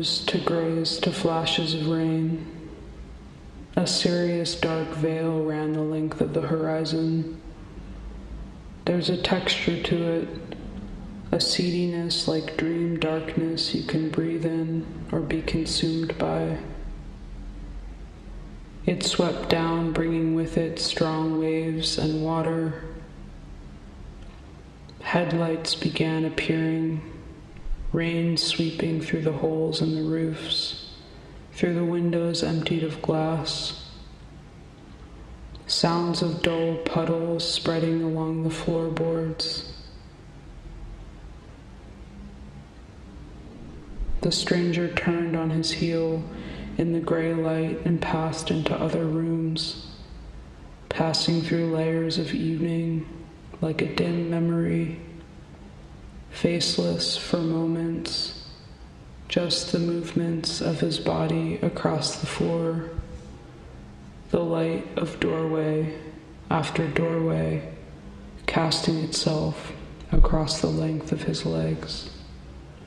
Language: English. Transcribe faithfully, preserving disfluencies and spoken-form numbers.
yellows to grays to flashes of rain. A serious dark veil ran the length of the horizon. There's a texture to it, a seediness like dream darkness you can breathe in or be consumed by. It swept down, bringing with it strong waves and water. Headlights began appearing, rain sweeping through the holes in the roofs, through the windows emptied of glass. Sounds of dull puddles spreading along the floorboards. The stranger turned on his heel in the gray light and passed into other rooms, passing through layers of evening like a dim memory, faceless for moments, just the movements of his body across the floor, the light of doorway after doorway casting itself across the length of his legs.